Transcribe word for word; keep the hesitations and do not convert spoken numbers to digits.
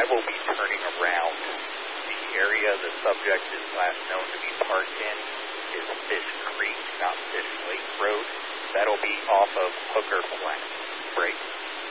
will be turning around. The area the subject is last known to be parked in is